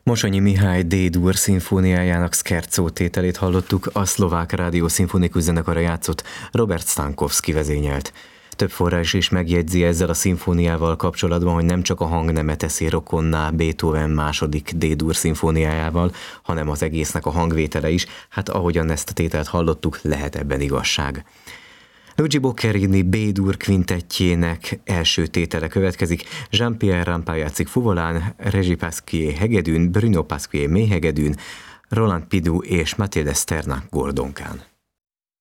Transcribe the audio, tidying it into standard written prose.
Mosonyi Mihály D-dur szimfóniájának Scherzo tételét hallottuk, a Szlovák Rádió Szimfonikus Zenekara játszott, Robert Stankovski vezényelt. Több forrás is megjegyzi ezzel a szimfóniával kapcsolatban, hogy nem csak a hangnemet teszi rokonná Beethoven második D-dur szimfóniájával, hanem az egésznek a hangvétele is, hát ahogyan ezt a tételt hallottuk, lehet ebben igazság. Luigi Boccherini B-dur kvintettjének első tétele következik, Jean-Pierre Rampal játszik fuvolán, Regis Pasquier hegedűn, Bruno Pasquier mélyhegedűn, Roland Pidou és Mathilde Sterna gordonkán.